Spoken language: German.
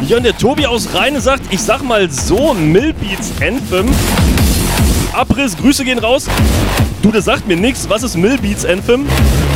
Ja, und der Tobi aus Rheine sagt, ich sag mal so, Millbeats Anthem. Abriss, Grüße gehen raus. Du, das sagt mir nichts. Was ist Millbeats Anthem?